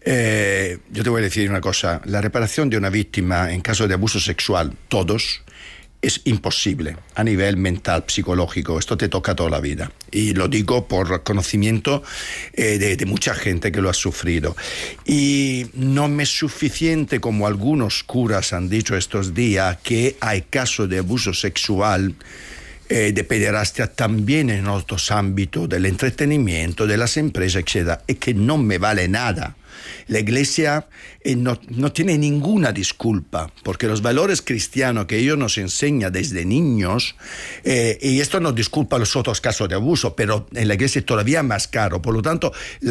Yo te voy a decir una cosa. La reparación de una víctima en caso de abuso sexual, todos, es imposible a nivel mental, psicológico. Esto te toca toda la vida. Y lo digo por conocimiento de mucha gente que lo ha sufrido. Y no me es suficiente, como algunos curas han dicho estos días, que hay casos de abuso sexual, de pederastia también en otros ámbitos del entretenimiento, de las empresas, etc. Es que no me vale nada. La Iglesia no tiene ninguna disculpa, porque los valores cristianos que ellos nos enseñan desde niños, y esto no disculpa los otros casos de abuso, pero en la Iglesia es todavía más caro. Por lo tanto,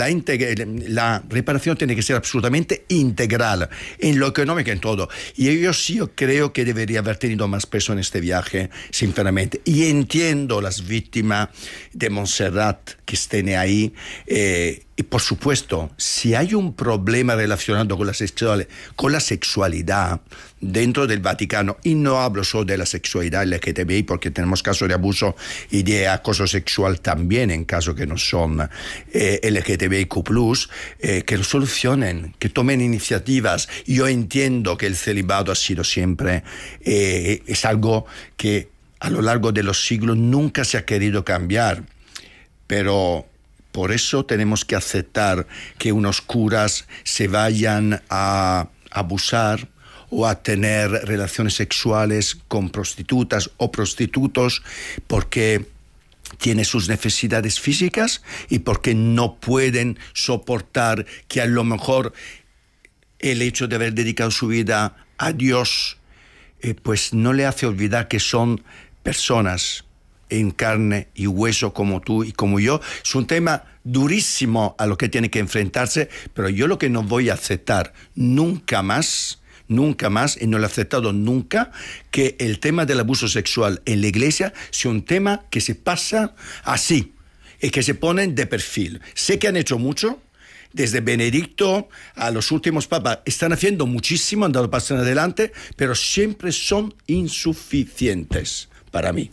la reparación tiene que ser absolutamente integral, en lo económico, en todo. Y yo creo que debería haber tenido más peso en este viaje, sinceramente. Y entiendo las víctimas de Montserrat que estén ahí, y por supuesto, si hay un problema relacionado con la sexualidad dentro del Vaticano, y no hablo solo de la sexualidad LGTBI, porque tenemos casos de abuso y de acoso sexual también en casos que no son LGTBIQ+, que lo solucionen, que tomen iniciativas. Yo entiendo que el celibato ha sido siempre, es algo que a lo largo de los siglos nunca se ha querido cambiar, pero por eso tenemos que aceptar que unos curas se vayan a abusar o a tener relaciones sexuales con prostitutas o prostitutos porque tienen sus necesidades físicas y porque no pueden soportar que a lo mejor el hecho de haber dedicado su vida a Dios pues no le hace olvidar que son personas en carne y hueso como tú y como yo. Es un tema durísimo a lo que tiene que enfrentarse, pero yo lo que no voy a aceptar nunca más, y no lo he aceptado nunca, que el tema del abuso sexual en la Iglesia sea un tema que se pasa así y que se ponen de perfil. Sé que han hecho mucho, desde Benedicto a los últimos papas, están haciendo muchísimo, han dado pasos adelante, pero siempre son insuficientes para mí.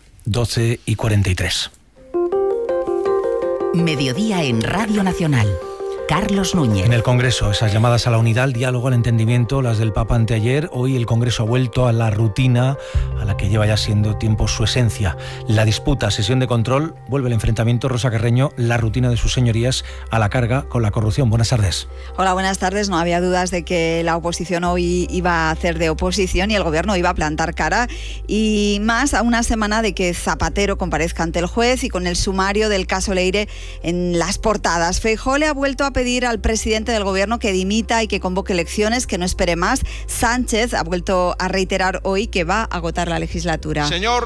12:43. Mediodía en Radio Nacional. Carlos Núñez. En el Congreso, esas llamadas a la unidad, al diálogo, al entendimiento, las del Papa anteayer. Hoy el Congreso ha vuelto a la rutina a la que lleva ya siendo tiempo su esencia. La disputa, sesión de control, vuelve el enfrentamiento. Rosa Carreño, la rutina de sus señorías a la carga con la corrupción. Buenas tardes. Hola, buenas tardes. No había dudas de que la oposición hoy iba a hacer de oposición y el gobierno iba a plantar cara. Y más a una semana de que Zapatero comparezca ante el juez y con el sumario del caso Leire en las portadas. Feijóo le ha vuelto a pedir al presidente del gobierno que dimita y que convoque elecciones, que no espere más. Sánchez ha vuelto a reiterar hoy que va a agotar la legislatura. Señor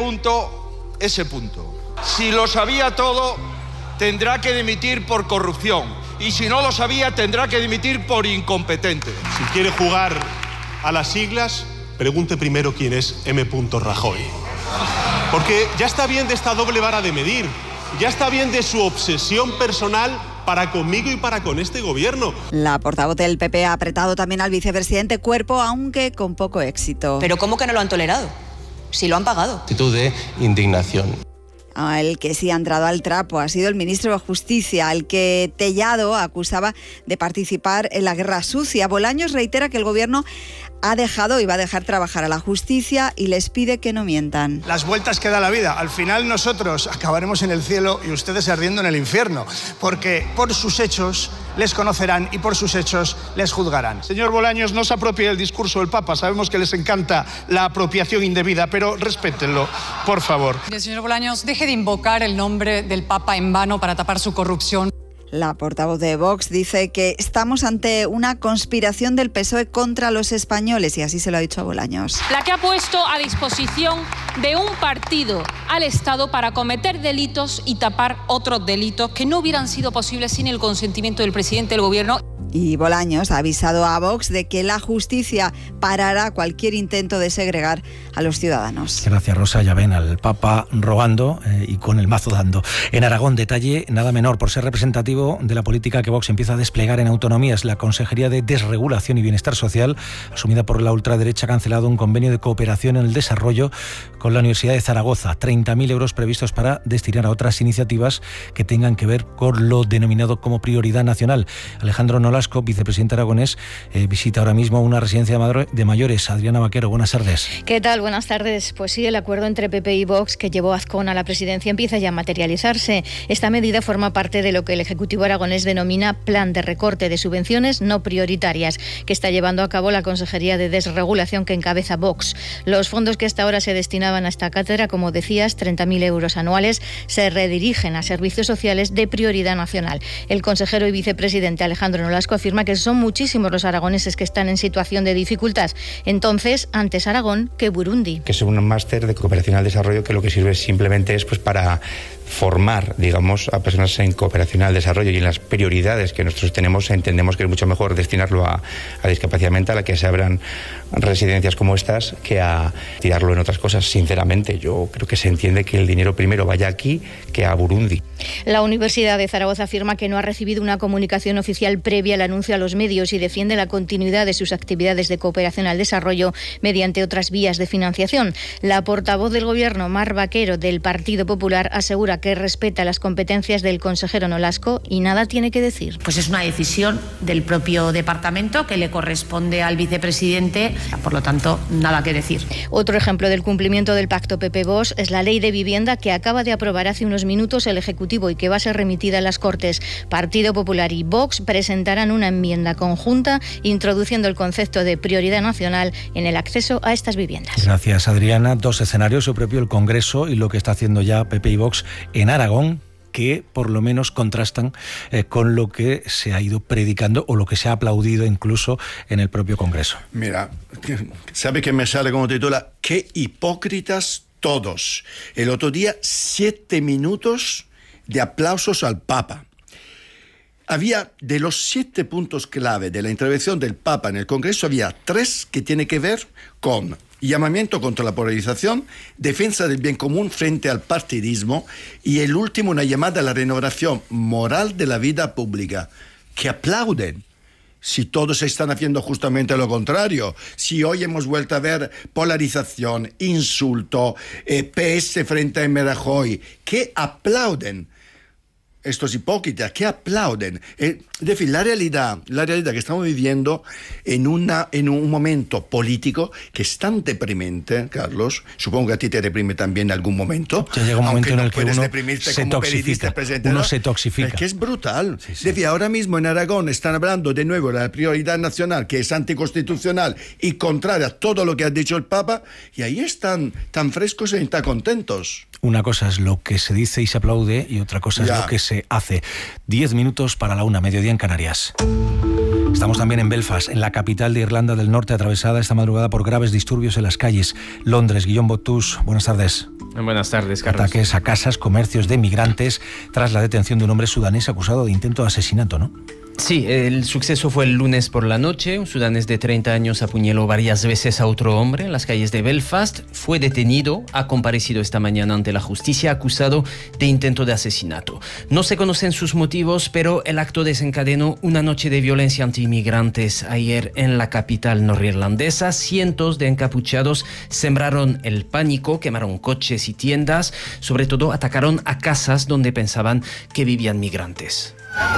P.S. Si lo sabía todo, tendrá que dimitir por corrupción. Y si no lo sabía, tendrá que dimitir por incompetente. Si quiere jugar a las siglas, pregunte primero quién es M. Rajoy. Porque ya está bien de esta doble vara de medir. Ya está bien de su obsesión personal para conmigo y para con este gobierno. La portavoz del PP ha apretado también al vicepresidente Cuerpo, aunque con poco éxito. ¿Pero cómo que no lo han tolerado? Si lo han pagado. Actitud de indignación. El que sí ha entrado al trapo ha sido el ministro de Justicia, al que Tellado acusaba de participar en la guerra sucia. Bolaños reitera que el gobierno ha dejado y va a dejar trabajar a la justicia y les pide que no mientan. Las vueltas que da la vida. Al final nosotros acabaremos en el cielo y ustedes ardiendo en el infierno, porque por sus hechos les conocerán y por sus hechos les juzgarán. Señor Bolaños, no se apropie del discurso del Papa. Sabemos que les encanta la apropiación indebida, pero respétenlo, por favor. Señor Bolaños, deje de invocar el nombre del Papa en vano para tapar su corrupción. La portavoz de Vox dice que estamos ante una conspiración del PSOE contra los españoles, y así se lo ha dicho a Bolaños. La que ha puesto a disposición de un partido al Estado para cometer delitos y tapar otros delitos que no hubieran sido posibles sin el consentimiento del presidente del gobierno. Y Bolaños ha avisado a Vox de que la justicia parará cualquier intento de segregar a los ciudadanos. Gracias, Rosa. Ya ven al Papa rogando y con el mazo dando. En Aragón, detalle nada menor por ser representativo de la política que Vox empieza a desplegar en autonomías. La Consejería de Desregulación y Bienestar Social, asumida por la ultraderecha, ha cancelado un convenio de cooperación en el desarrollo con la Universidad de Zaragoza. 30.000 euros previstos para destinar a otras iniciativas que tengan que ver con lo denominado como prioridad nacional. Alejandro Nolasco Nolasco, vicepresidente aragonés, visita ahora mismo una residencia de mayores. Adriana Vaquero, buenas tardes. ¿Qué tal? Buenas tardes. Pues sí, el acuerdo entre PP y Vox que llevó a Azcón a la presidencia empieza ya a materializarse. Esta medida forma parte de lo que el Ejecutivo aragonés denomina Plan de recorte de subvenciones no prioritarias, que está llevando a cabo la Consejería de Desregulación que encabeza Vox. Los fondos que hasta ahora se destinaban a esta cátedra, como decías, 30.000 euros anuales, se redirigen a servicios sociales de prioridad nacional. El consejero y vicepresidente Alejandro Nolasco afirma que son muchísimos los aragoneses que están en situación de dificultad. Entonces, antes Aragón que Burundi. Que es un máster de cooperación al desarrollo que lo que sirve simplemente es para formar, digamos, a personas en cooperación al desarrollo, y en las prioridades que nosotros tenemos entendemos que es mucho mejor destinarlo a discapacidad mental, a que se abran residencias como estas, que a tirarlo en otras cosas. Sinceramente, yo creo que se entiende que el dinero primero vaya aquí que a Burundi. La Universidad de Zaragoza afirma que no ha recibido una comunicación oficial previa al anuncio a los medios y defiende la continuidad de sus actividades de cooperación al desarrollo mediante otras vías de financiación. La portavoz del Gobierno, Mar Vaquero, del Partido Popular, asegura que respeta las competencias del consejero Nolasco y nada tiene que decir. Pues es una decisión del propio departamento que le corresponde al vicepresidente, por lo tanto, nada que decir. Otro ejemplo del cumplimiento del pacto PP-Vox es la ley de vivienda que acaba de aprobar hace unos minutos el Ejecutivo y que va a ser remitida a las Cortes. Partido Popular y Vox presentarán una enmienda conjunta introduciendo el concepto de prioridad nacional en el acceso a estas viviendas. Gracias, Adriana. Dos escenarios, su propio el Congreso y lo que está haciendo ya PP y Vox en Aragón, que por lo menos contrastan con lo que se ha ido predicando o lo que se ha aplaudido incluso en el propio Congreso. Mira, ¿sabe qué me sale como titula? ¡Qué hipócritas todos! El otro día, 7 minutos de aplausos al Papa. Había, de los 7 puntos clave de la intervención del Papa en el Congreso, había 3 que tienen que ver con llamamiento contra la polarización, defensa del bien común frente al partidismo y el último, una llamada a la renovación moral de la vida pública. Que aplauden. Si todos están haciendo justamente lo contrario, si hoy hemos vuelto a ver polarización, insulto, PS frente a Rajoy, que aplauden. Estos hipócritas que aplauden. Es decir, la realidad que estamos viviendo en un momento político que es tan deprimente, Carlos, supongo que a ti te deprime también en algún momento. Ya llega un momento en el que uno se toxifica. Uno se toxifica. Es que es brutal. Sí. Es decir, ahora mismo en Aragón están hablando de nuevo de la prioridad nacional, que es anticonstitucional y contraria a todo lo que ha dicho el Papa, y ahí están tan frescos y tan contentos. Una cosa es lo que se dice y se aplaude y otra cosa es lo que se hace. 10 minutos para la 1, mediodía en Canarias. Estamos también en Belfast, en la capital de Irlanda del Norte, atravesada esta madrugada por graves disturbios en las calles. Londres, Guillaume Botus, buenas tardes. Buenas tardes, Carlos. Ataques a casas, comercios de migrantes, tras la detención de un hombre sudanés acusado de intento de asesinato, ¿no? Sí, el suceso fue el lunes por la noche. Un sudanés de 30 años apuñaló varias veces a otro hombre en las calles de Belfast. Fue detenido, ha comparecido esta mañana ante la justicia acusado de intento de asesinato. No se conocen sus motivos, pero el acto desencadenó una noche de violencia antiinmigrantes ayer en la capital norirlandesa. Cientos de encapuchados sembraron el pánico, quemaron coches y tiendas, sobre todo atacaron a casas donde pensaban que vivían migrantes.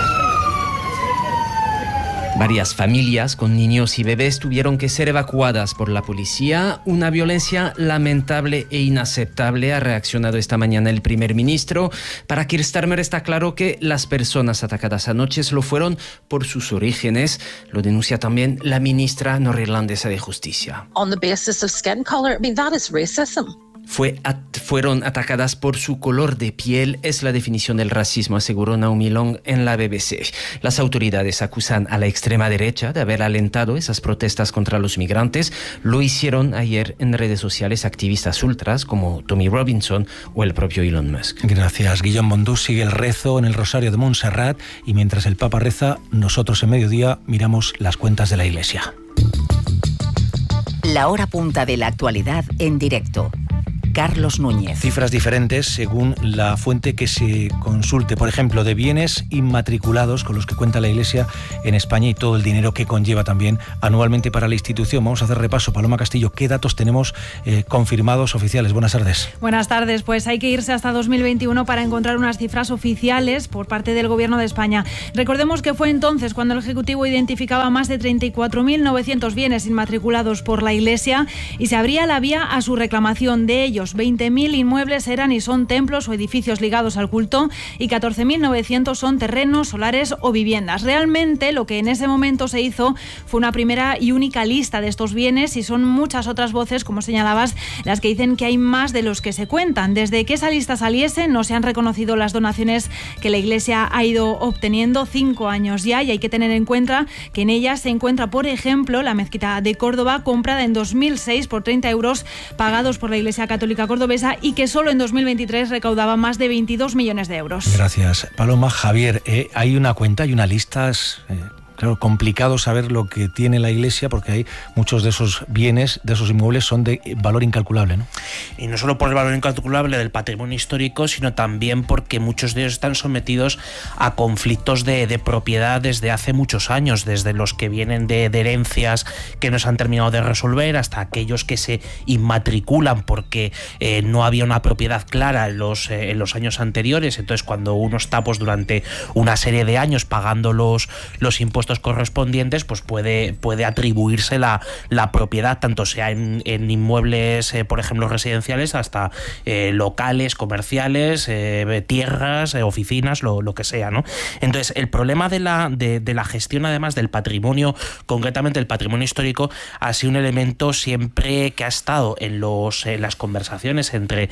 Varias familias con niños y bebés tuvieron que ser evacuadas por la policía. Una violencia lamentable e inaceptable, ha reaccionado esta mañana el primer ministro. Para Keir Starmer está claro que las personas atacadas anoche lo fueron por sus orígenes. Lo denuncia también la ministra norirlandesa de Justicia. On the basis of skin color, that is racism. Fueron atacadas por su color de piel, es la definición del racismo, aseguró Naomi Long en la BBC. Las autoridades acusan a la extrema derecha de haber alentado esas protestas contra los migrantes. Lo hicieron ayer en redes sociales activistas ultras como Tommy Robinson o el propio Elon Musk. Gracias, Guillaume Bondús. Sigue el rezo en el Rosario de Montserrat y mientras el Papa reza, nosotros en mediodía miramos las cuentas de la Iglesia. La hora punta de la actualidad en directo. Carlos Núñez. Cifras diferentes según la fuente que se consulte. Por ejemplo, de bienes inmatriculados con los que cuenta la Iglesia en España y todo el dinero que conlleva también anualmente para la institución. Vamos a hacer repaso. Paloma Castillo, ¿qué datos tenemos confirmados oficiales? Buenas tardes. Buenas tardes. Pues hay que irse hasta 2021 para encontrar unas cifras oficiales por parte del Gobierno de España. Recordemos que fue entonces cuando el Ejecutivo identificaba más de 34.900 bienes inmatriculados por la Iglesia y se abría la vía a su reclamación. De ellos, 20.000 inmuebles eran y son templos o edificios ligados al culto y 14.900 son terrenos, solares o viviendas. Realmente lo que en ese momento se hizo fue una primera y única lista de estos bienes y son muchas otras voces, como señalabas, las que dicen que hay más de los que se cuentan. Desde que esa lista saliese no se han reconocido las donaciones que la Iglesia ha ido obteniendo 5 años ya, y hay que tener en cuenta que en ellas se encuentra, por ejemplo, la mezquita de Córdoba, comprada en 2006 por 30 euros pagados por la Iglesia Católica Cordobesa y que solo en 2023 recaudaba más de 22 millones de euros. Gracias, Paloma. Javier, hay una cuenta, hay una lista. Claro, complicado saber lo que tiene la Iglesia porque hay muchos de esos bienes, de esos inmuebles, son de valor incalculable, ¿no? Y no solo por el valor incalculable del patrimonio histórico, sino también porque muchos de ellos están sometidos a conflictos de propiedad desde hace muchos años, desde los que vienen de herencias que no se han terminado de resolver hasta aquellos que se inmatriculan porque no había una propiedad clara en los años anteriores. Entonces, cuando uno está pues durante una serie de años pagando los impuestos correspondientes, pues puede atribuirse la propiedad, tanto sea en inmuebles, por ejemplo, residenciales, hasta locales, comerciales, tierras, oficinas, lo que sea, ¿no? Entonces, el problema de la gestión, además del patrimonio, concretamente el patrimonio histórico, ha sido un elemento siempre que ha estado en las conversaciones entre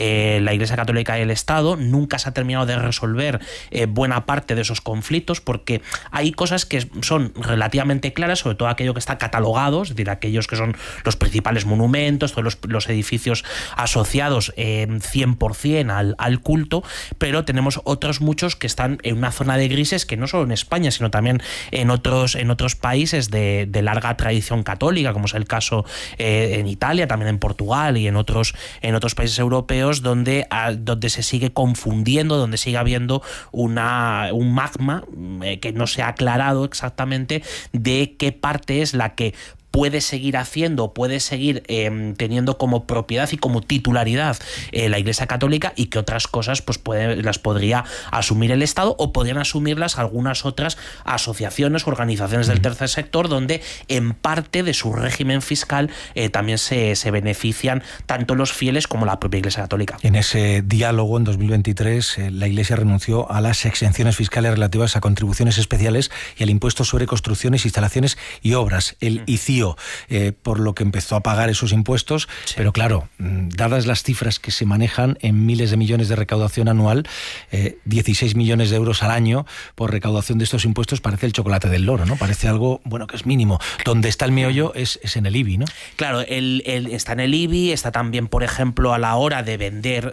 la Iglesia Católica y el Estado. Nunca se ha terminado de resolver buena parte de esos conflictos porque hay cosas que son relativamente claras, sobre todo aquello que está catalogado, es decir, aquellos que son los principales monumentos, todos los edificios asociados 100% al culto, pero tenemos otros muchos que están en una zona de grises que no solo en España, sino también en otros países de larga tradición católica, como es el caso en Italia, también en Portugal y en otros países europeos, donde se sigue confundiendo, donde sigue habiendo un magma que no se ha aclarado exactamente de qué parte es la que puede seguir haciendo, puede seguir teniendo como propiedad y como titularidad la Iglesia Católica, y que otras cosas pues las podría asumir el Estado o podrían asumirlas algunas otras asociaciones, organizaciones del tercer sector, donde en parte de su régimen fiscal también se benefician tanto los fieles como la propia Iglesia Católica. En ese diálogo en 2023 la Iglesia renunció a las exenciones fiscales relativas a contribuciones especiales y al impuesto sobre construcciones, instalaciones y obras, el ICIO. Por lo que empezó a pagar esos impuestos, sí. Pero claro, dadas las cifras que se manejan en miles de millones de recaudación anual, 16 millones de euros al año por recaudación de estos impuestos, parece el chocolate del loro, ¿no? Parece algo, bueno, que es mínimo. Donde está el meollo es en el IBI, ¿no? Claro, está en el IBI, está también, por ejemplo, a la hora de vender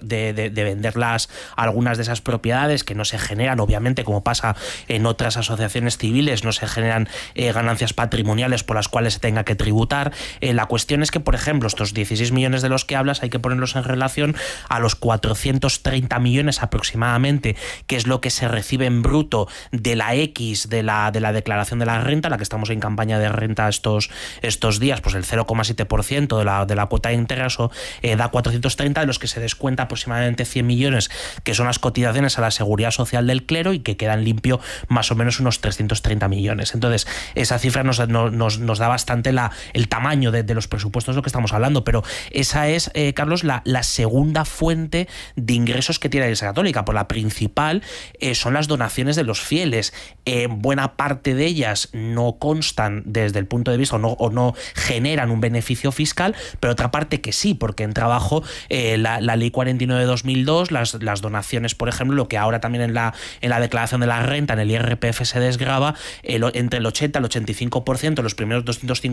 algunas de esas propiedades que no se generan, obviamente, como pasa en otras asociaciones civiles, no se generan ganancias patrimoniales por las cuales se tenga que tributar. La cuestión es que, por ejemplo, estos 16 millones de los que hablas hay que ponerlos en relación a los 430 millones aproximadamente, que es lo que se recibe en bruto de la X de la declaración de la renta, la que estamos en campaña de renta estos días, pues el 0,7% de la cuota íntegra, eso da 430, de los que se descuenta aproximadamente 100 millones, que son las cotizaciones a la seguridad social del clero, y que quedan limpio más o menos unos 330 millones. Entonces, esa cifra nos da bastante el tamaño de los presupuestos de lo que estamos hablando, pero esa es, Carlos, la segunda fuente de ingresos que tiene la Iglesia Católica. Por la principal son las donaciones de los fieles. Buena parte de ellas no constan desde el punto de vista o no generan un beneficio fiscal, pero otra parte que sí, porque entra abajo la Ley 49 de 2002, las donaciones, por ejemplo, lo que ahora también en la declaración de la renta, en el IRPF se desgrava, entre el 80 al 85%, los primeros 250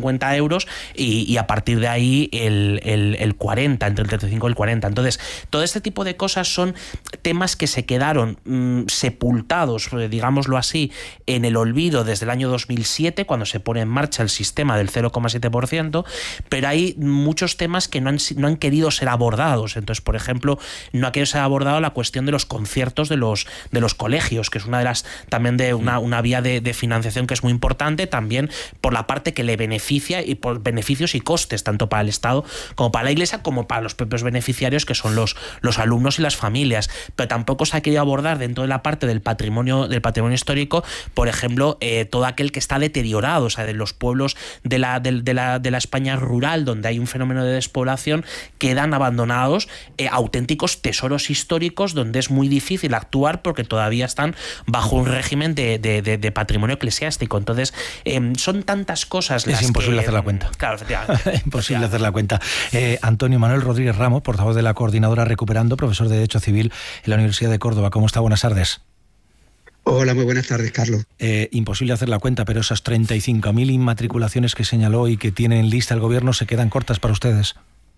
50 euros y a partir de ahí el 40, entre el 35 y el 40. Entonces, todo este tipo de cosas son temas que se quedaron sepultados, digámoslo así, en el olvido desde el año 2007, cuando se pone en marcha el sistema del 0,7%, pero hay muchos temas que no han querido ser abordados. Entonces, por ejemplo, no ha querido ser abordado la cuestión de los conciertos de los colegios, que es una de las también de una vía de financiación que es muy importante, también por la parte que le beneficia y por beneficios y costes, tanto para el Estado como para la Iglesia, como para los propios beneficiarios, que son los alumnos y las familias. Pero tampoco se ha querido abordar dentro de la parte del patrimonio histórico, por ejemplo, todo aquel que está deteriorado, o sea, de los pueblos de la España rural, donde hay un fenómeno de despoblación, quedan abandonados auténticos tesoros históricos donde es muy difícil actuar porque todavía están bajo un régimen de patrimonio eclesiástico. Entonces, son tantas cosas las que... Es imposible hacer la cuenta. Claro, efectivamente. Imposible hacer la cuenta. Antonio Manuel Rodríguez Ramos, portavoz de la Coordinadora Recuperando, profesor de Derecho Civil en la Universidad de Córdoba. ¿Cómo está? Buenas tardes. Hola, muy buenas tardes, Carlos. Imposible hacer la cuenta, pero esas 35.000 inmatriculaciones que señaló y que tiene en lista el Gobierno se quedan cortas para ustedes.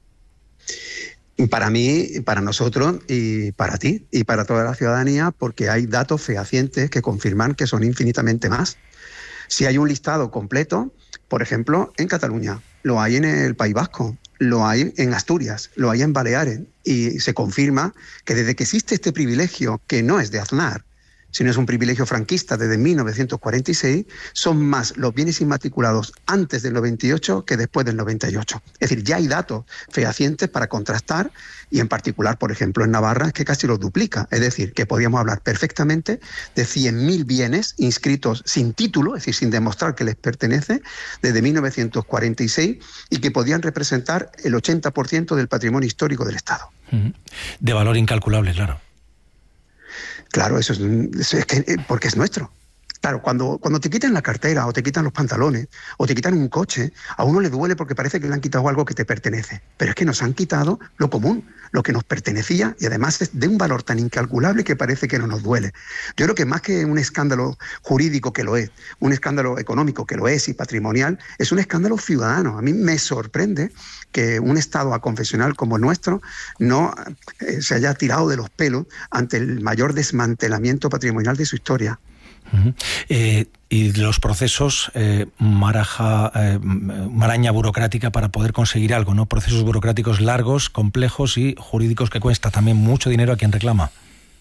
Para mí, para nosotros y para ti y para toda la ciudadanía, porque hay datos fehacientes que confirman que son infinitamente más. Si hay un listado completo, por ejemplo, en Cataluña, lo hay en el País Vasco, lo hay en Asturias, lo hay en Baleares, y se confirma que desde que existe este privilegio, que no es de Aznar, sino es un privilegio franquista desde 1946, son más los bienes inmatriculados antes del 98 que después del 98. Es decir, ya hay datos fehacientes para contrastar, y en particular, por ejemplo, en Navarra, es que casi lo duplica. Es decir, que podríamos hablar perfectamente de 100.000 bienes inscritos sin título, es decir, sin demostrar que les pertenece, desde 1946, y que podían representar el 80% del patrimonio histórico del Estado. De valor incalculable, claro. Claro, eso es que, porque es nuestro. Claro, cuando te quitan la cartera o te quitan los pantalones o te quitan un coche, a uno le duele porque parece que le han quitado algo que te pertenece. Pero es que nos han quitado lo común, lo que nos pertenecía, y además es de un valor tan incalculable que parece que no nos duele. Yo creo que más que un escándalo jurídico, que lo es, un escándalo económico, que lo es, y patrimonial, es un escándalo ciudadano. A mí me sorprende que un Estado aconfesional como el nuestro no se haya tirado de los pelos ante el mayor desmantelamiento patrimonial de su historia. Y los procesos, maraña burocrática para poder conseguir algo, ¿no? Procesos burocráticos largos, complejos y jurídicos que cuesta también mucho dinero a quien reclama.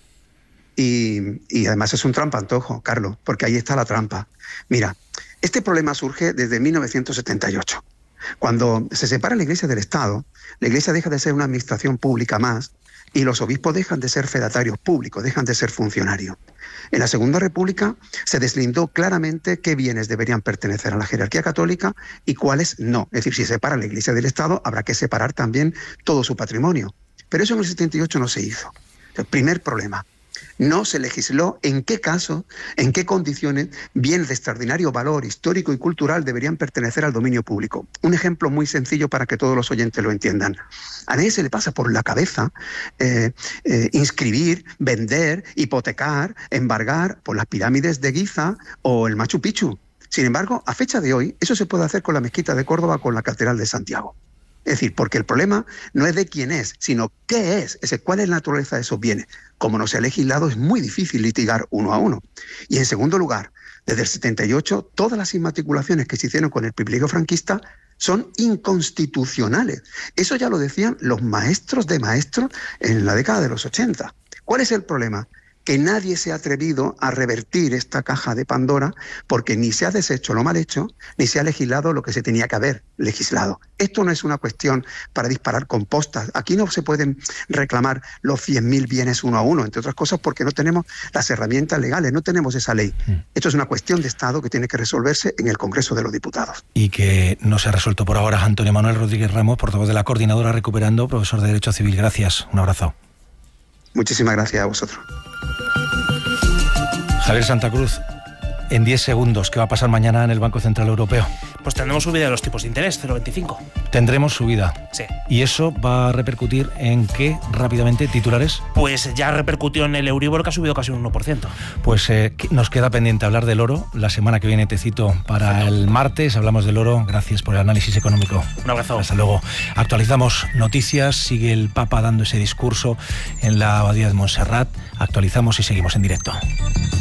Y además es un trampa-antojo, Carlos, porque ahí está la trampa. Mira, este problema surge desde 1978. Cuando se separa la Iglesia del Estado, la Iglesia deja de ser una administración pública más y los obispos dejan de ser fedatarios públicos, dejan de ser funcionarios. En la Segunda República se deslindó claramente qué bienes deberían pertenecer a la jerarquía católica y cuáles no. Es decir, si se separa la Iglesia del Estado, habrá que separar también todo su patrimonio. Pero eso en el 78 no se hizo. El primer problema. No se legisló en qué caso, en qué condiciones bienes de extraordinario valor histórico y cultural deberían pertenecer al dominio público. Un ejemplo muy sencillo para que todos los oyentes lo entiendan. A nadie se le pasa por la cabeza inscribir, vender, hipotecar, embargar por las pirámides de Giza o el Machu Picchu. Sin embargo, a fecha de hoy, eso se puede hacer con la mezquita de Córdoba o con la catedral de Santiago. Es decir, porque el problema no es de quién es, sino qué es, cuál es la naturaleza de esos bienes. Como no se ha legislado, es muy difícil litigar uno a uno. Y en segundo lugar, desde el 78, todas las inmatriculaciones que se hicieron con el privilegio franquista son inconstitucionales. Eso ya lo decían los maestros de maestros en la década de los 80. ¿Cuál es el problema? Que nadie se ha atrevido a revertir esta caja de Pandora porque ni se ha deshecho lo mal hecho, ni se ha legislado lo que se tenía que haber legislado. Esto no es una cuestión para disparar compostas. Aquí no se pueden reclamar los 100.000 bienes uno a uno, entre otras cosas porque no tenemos las herramientas legales, no tenemos esa ley. Esto es una cuestión de Estado que tiene que resolverse en el Congreso de los Diputados. Y que no se ha resuelto por ahora. Antonio Manuel Rodríguez Ramos, portavoz de la Coordinadora Recuperando, profesor de Derecho Civil. Gracias. Un abrazo. Muchísimas gracias a vosotros. Javier Santa Cruz, en 10 segundos, ¿qué va a pasar mañana en el Banco Central Europeo? pues tendremos subida de los tipos de interés, 0,25. Tendremos subida. Sí. ¿Y eso va a repercutir en qué rápidamente, titulares? Pues ya repercutió en el Euribor, que ha subido casi un 1%. Pues nos queda pendiente hablar del oro. La semana que viene te cito para el martes. Hablamos del oro. Gracias por el análisis económico. Un abrazo. Hasta luego. Actualizamos noticias. Sigue el Papa dando ese discurso en la Abadía de Montserrat. Actualizamos y seguimos en directo.